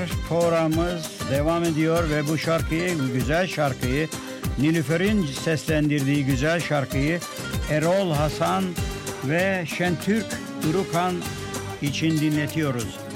Programımız devam ediyor ve bu şarkıyı, güzel şarkıyı, Nilüfer'in seslendirdiği güzel şarkıyı Erol Hasan ve Şentürk Durukan için dinletiyoruz.